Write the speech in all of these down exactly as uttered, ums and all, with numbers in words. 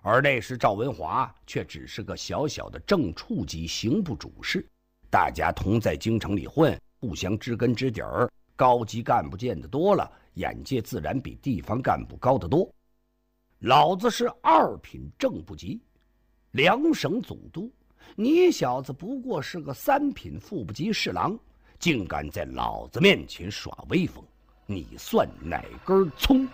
而那时赵文华却只是个小小的正处级刑部主事，大家同在京城里混，互相知根知底儿，高级干部见得多了，眼界自然比地方干部高得多。老子是二品正部级，两省总督，你小子不过是个三品副部级侍郎，竟敢在老子面前耍威风，你算哪根葱？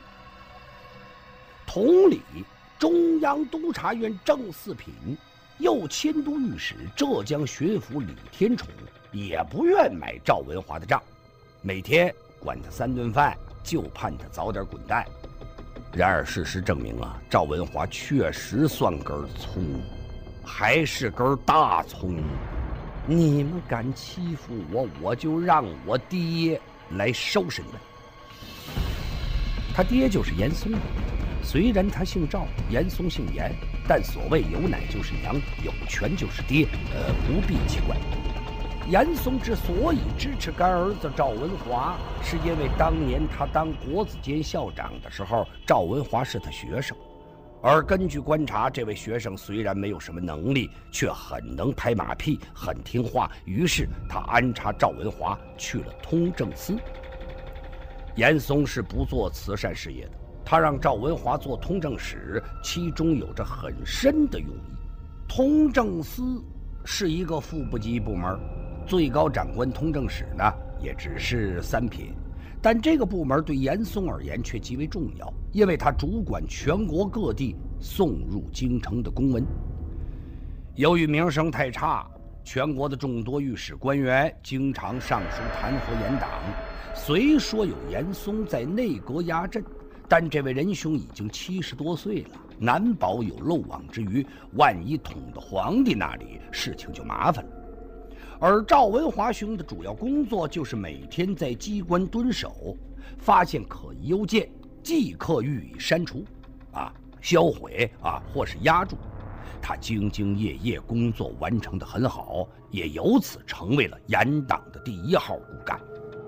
同理，中央督察院正四品，右迁都御史浙江巡抚李天宠也不愿买赵文华的账，每天管他三顿饭，就盼他早点滚蛋。然而事实证明啊，赵文华确实算根葱，还是根大葱。你们敢欺负我，我就让我爹来收拾你们。他爹就是严嵩，虽然他姓赵，严嵩姓严，但所谓有奶就是娘，有权就是爹，呃，不必奇怪。严嵩之所以支持干儿子赵文华，是因为当年他当国子监校长的时候，赵文华是他学生。而根据观察，这位学生虽然没有什么能力，却很能拍马屁，很听话。于是他安插赵文华去了通政司。严嵩是不做慈善事业的，他让赵文华做通政使，其中有着很深的用意。通政司是一个副部级部门，最高长官通政使呢也只是三品，但这个部门对严嵩而言却极为重要，因为他主管全国各地送入京城的公文。由于名声太差，全国的众多御史官员经常上书弹劾严党。虽说有严嵩在内阁压阵，但这位仁兄已经七十多岁了，难保有漏网之鱼，万一捅到皇帝那里，事情就麻烦了。而赵文华兄的主要工作就是每天在机关蹲守，发现可疑邮件即刻予以删除，啊，销毁啊，或是压住。他兢兢业业，工作完成得很好，也由此成为了严党的第一号骨干。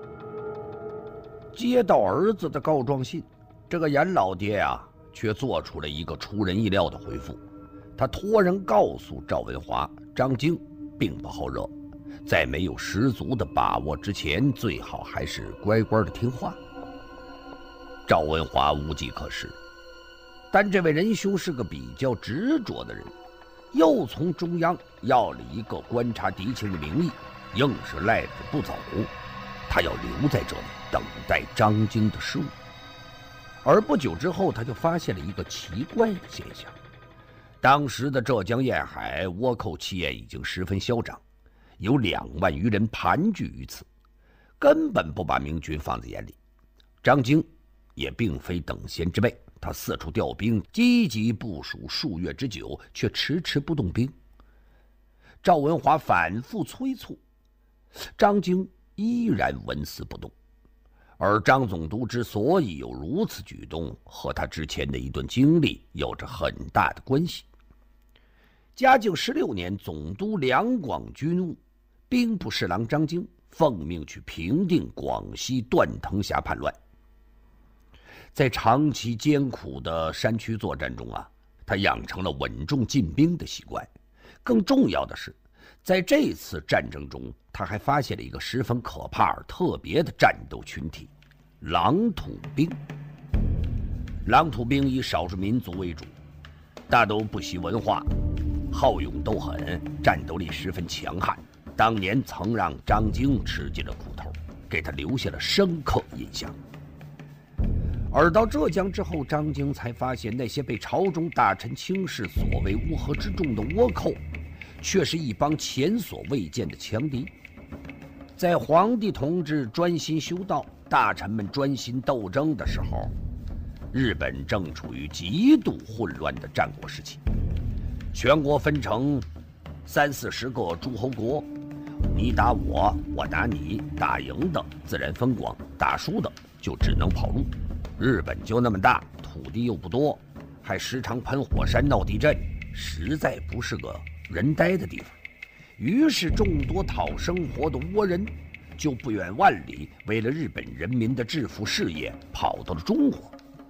接到儿子的告状信，这个严老爹啊，却做出了一个出人意料的回复。他托人告诉赵文华，张京并不好惹，在没有十足的把握之前，最好还是乖乖的听话。赵文华无计可施，但这位仁兄是个比较执着的人，又从中央要了一个观察敌情的名义，硬是赖着不走。他要留在这里等待张京的失误。而不久之后，他就发现了一个奇怪的现象：当时的浙江沿海倭寇气焰已经十分嚣张，有两万余人盘踞于此，根本不把明军放在眼里。张京也并非等闲之辈，他四处调兵，积极部署数月之久，却迟迟不动兵。赵文华反复催促，张京依然纹丝不动。而张总督之所以有如此举动，和他之前的一段经历有着很大的关系。嘉靖十六年，总督两广军务兵部侍郎张京奉命去平定广西断藤峡叛乱。在长期艰苦的山区作战中啊，他养成了稳重进兵的习惯。更重要的是，在这次战争中，他还发现了一个十分可怕而特别的战斗群体——狼土兵。狼土兵以少数民族为主，大都不习文化，好勇斗狠，战斗力十分强悍。当年曾让张京吃尽了苦头，给他留下了深刻印象。而到浙江之后，张京才发现那些被朝中大臣轻视、所谓乌合之众的倭寇，却是一帮前所未见的强敌。在皇帝同志专心修道，大臣们专心斗争的时候，日本正处于极度混乱的战国时期。全国分成三四十个诸侯国，你打我，我打你，打赢的自然风光，打输的就只能跑路。日本就那么大，土地又不多，还时常喷火山闹地震，实在不是个人待的地方。于是众多讨生活的倭人就不远万里，为了日本人民的致富事业跑到了中国。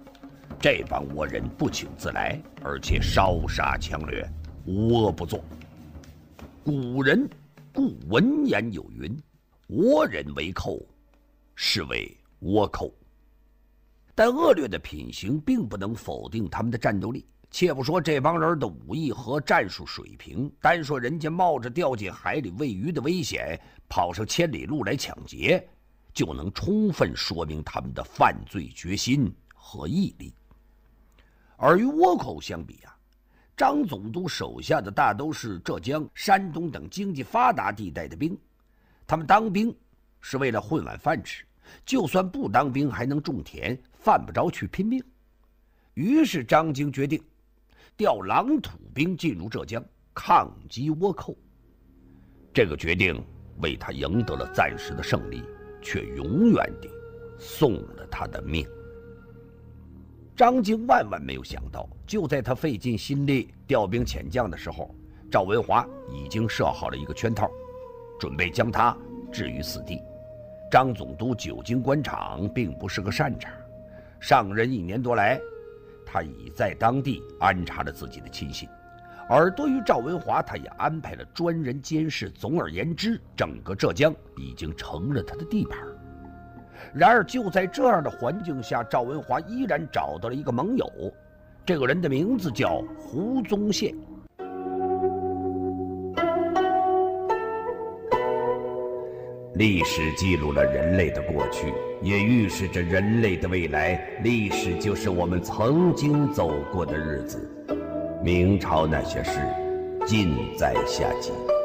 这帮倭人不请自来，而且烧杀抢掠，无恶不作。古人故文言有云：“倭人为寇，是为倭寇。”但恶劣的品行并不能否定他们的战斗力。且不说这帮人的武艺和战术水平，单说人家冒着掉进海里喂鱼的危险，跑上千里路来抢劫，就能充分说明他们的犯罪决心和毅力。而与倭寇相比啊，张总督手下的大都是浙江、山东等经济发达地带的兵，他们当兵是为了混碗饭吃，就算不当兵还能种田，犯不着去拼命。于是张经决定调狼土兵进入浙江，抗击倭寇。这个决定为他赢得了暂时的胜利，却永远地送了他的命。张经万万没有想到，就在他费尽心力调兵遣将的时候，赵文华已经设好了一个圈套，准备将他置于死地。张总督久经官场，并不是个善茬，上任一年多来，他已在当地安插了自己的亲信，而对于赵文华，他也安排了专人监视。总而言之，整个浙江已经成了他的地盘。然而就在这样的环境下，赵文华依然找到了一个盟友，这个人的名字叫胡宗宪。历史记录了人类的过去，也预示着人类的未来。历史就是我们曾经走过的日子。明朝那些事，尽在下集。